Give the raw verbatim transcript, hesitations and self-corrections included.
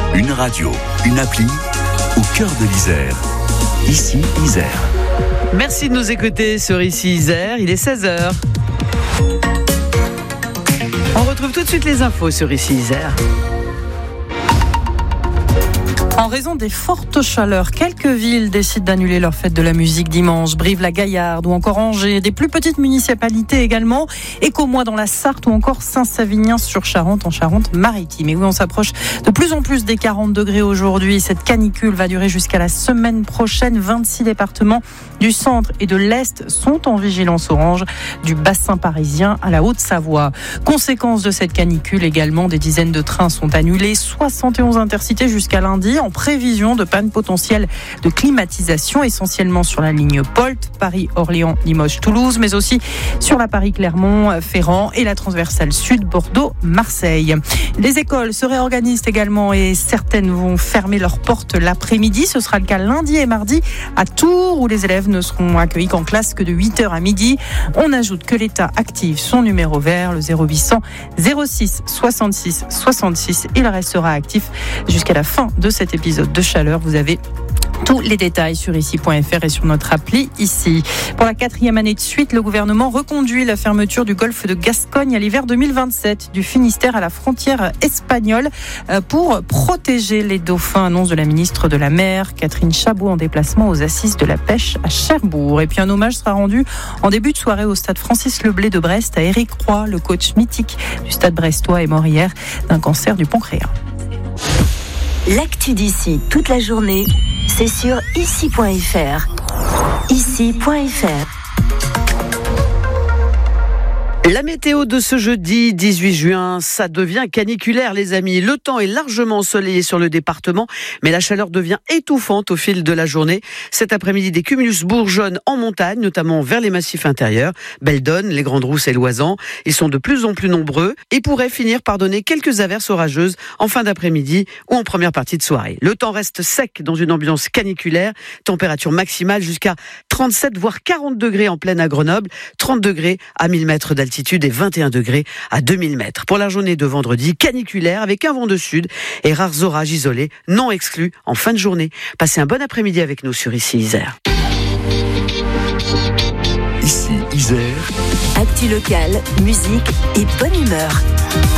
Une radio, une appli, au cœur de l'Isère. Ici, Isère. Merci de nous écouter sur Ici Isère, il est seize heures. On retrouve tout de suite les infos sur Ici Isère. En raison des fortes chaleurs, quelques villes décident d'annuler leur fête de la musique dimanche. Brive-la-Gaillarde ou encore Angers, des plus petites municipalités également. Écomois dans la Sarthe ou encore Saint-Savinien-sur-Charente en Charente-Maritime. Et oui, on s'approche de plus en plus des quarante degrés aujourd'hui. Cette canicule va durer jusqu'à la semaine prochaine. vingt-six départements du centre et de l'Est sont en vigilance orange, du bassin parisien à la Haute-Savoie. Conséquence de cette canicule également, des dizaines de trains sont annulés. soixante et onze intercités jusqu'à lundi en prévision de panne potentielle de climatisation, essentiellement sur la ligne Polt, Paris-Orléans-Limoges-Toulouse, mais aussi sur la Paris-Clermont-Ferrand et la transversale Sud, Bordeaux-Marseille. Les écoles se réorganisent également et certaines vont fermer leurs portes l'après-midi. Ce sera le cas lundi et mardi à Tours, où les élèves ne seront accueillis qu'en classe que de huit heures à midi. On ajoute que l'État active son numéro vert, le zéro huit cents zéro six soixante-six soixante-six. Il restera actif jusqu'à la fin de cet épisode de chaleur. Vous avez tous les détails sur ici point f r et sur notre appli Ici. Pour la quatrième année de suite, le gouvernement reconduit la fermeture du golfe de Gascogne à l'hiver deux mille vingt-sept, du Finistère à la frontière espagnole, pour protéger les dauphins, annonce de la ministre de la Mer, Catherine Chabot, en déplacement aux assises de la pêche à Cherbourg. Et puis un hommage sera rendu en début de soirée au stade Francis Leblay de Brest à Éric Roy, le coach mythique du stade brestois, est mort hier d'un cancer du pancréas. L'actu d'ici toute la journée, c'est sur ici point f r. ici point f r. La météo de ce jeudi dix-huit juin, ça devient caniculaire les amis. Le temps est largement ensoleillé sur le département, mais la chaleur devient étouffante au fil de la journée. Cet après-midi, des cumulus bourgeonnent en montagne, notamment vers les massifs intérieurs, Beldonne, les Grandes Rousses et l'Oisans. Ils sont de plus en plus nombreux et pourraient finir par donner quelques averses orageuses en fin d'après-midi ou en première partie de soirée. Le temps reste sec dans une ambiance caniculaire, température maximale jusqu'à trente-sept voire quarante degrés en plaine à Grenoble, trente degrés à mille mètres d'altitude et vingt et un degrés à deux mille mètres. Pour la journée de vendredi, caniculaire avec un vent de sud et rares orages isolés, non exclus en fin de journée. Passez un bon après-midi avec nous sur Ici Isère. Ici Isère. Actu locale, musique et bonne humeur.